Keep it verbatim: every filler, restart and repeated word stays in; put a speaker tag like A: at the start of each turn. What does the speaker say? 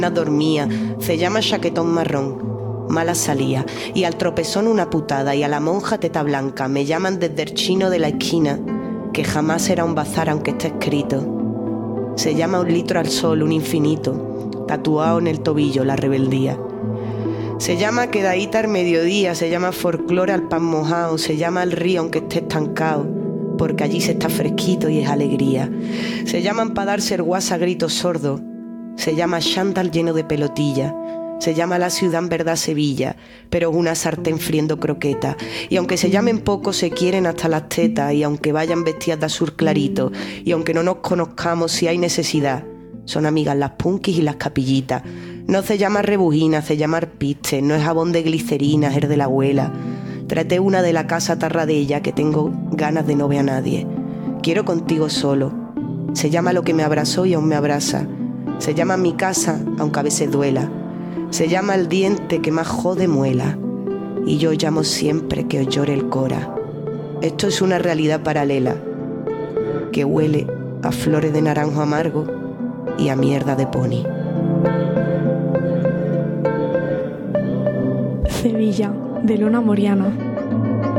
A: dormía, se llama chaquetón marrón, mala salía, y al tropezón una putada, y a la monja teta blanca, me llaman desde el chino de la esquina, que jamás será un bazar aunque esté escrito. Se llama un litro al sol, un infinito, tatuado en el tobillo la rebeldía. Se llama quedaíta al mediodía, se llama folclore al pan mojado, se llama el río aunque esté estancado, porque allí se está fresquito y es alegría. Se llaman pa' darse el guasa a gritos sordos, se llama chándal lleno de pelotilla, se llama la ciudad en verdad Sevilla, pero es una sartén friendo croqueta. Y aunque se llamen poco, se quieren hasta las tetas, y aunque vayan vestidas de azul clarito, y aunque no nos conozcamos si hay necesidad, son amigas las punkis y las capillitas. No se llama rebujina, se llama arpiste, no es jabón de glicerina, es el de la abuela. Traté una de la casa Tarradella, que tengo ganas de no ver a nadie. Quiero contigo solo. Se llama lo que me abrazó y aún me abraza. Se llama mi casa, aunque a veces duela. Se llama el diente que más jode muela. Y yo llamo siempre que os llore el cora. Esto es una realidad paralela, que huele a flores de naranjo amargo y a mierda de pony.
B: Sevilla, de Luna Moriana.